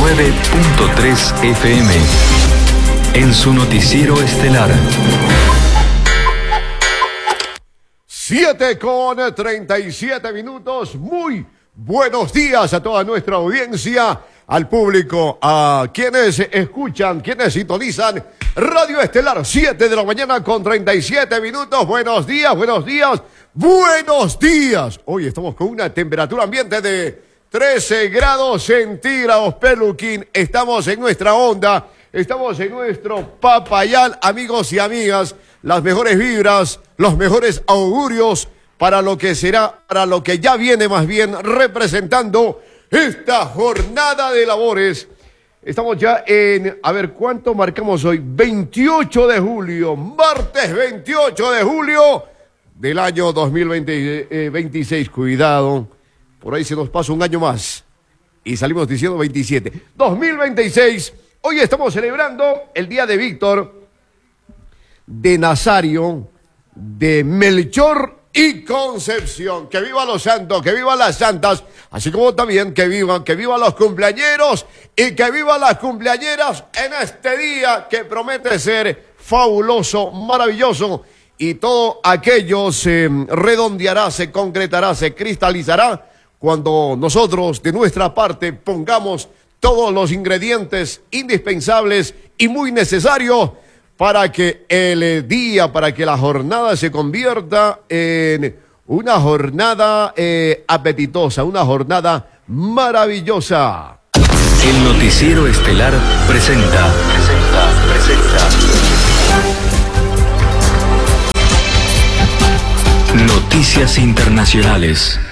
89.3 FM en su noticiero estelar. 7:37. Muy buenos días a toda nuestra audiencia, al público, a quienes escuchan, quienes sintonizan Radio Estelar, 7 de la mañana con 37 minutos. Buenos días, buenos días, buenos días. Hoy estamos con una temperatura ambiente de 13 grados centígrados, Peluquín. Estamos en nuestra onda, estamos en nuestro papayal, amigos y amigas. Las mejores vibras, los mejores augurios para lo que será, para lo que ya viene más bien representando esta jornada de labores. Estamos ya en, a ver, ¿cuánto marcamos hoy? 28 de julio, martes 28 de julio del año 2026. Cuidado, por ahí se nos pasa un año más y salimos diciendo 27. 2026, hoy estamos celebrando el día de Víctor, de Nazario, de Melchor y Concepción. Que vivan los santos, que vivan las santas, así como también que vivan los cumpleañeros y que vivan las cumpleañeras en este día que promete ser fabuloso, maravilloso, y todo aquello se redondeará, se concretará, se cristalizará cuando nosotros de nuestra parte pongamos todos los ingredientes indispensables y muy necesarios para que el día, para que la jornada se convierta en una jornada apetitosa, una jornada maravillosa. El noticiero estelar presenta. Noticias internacionales.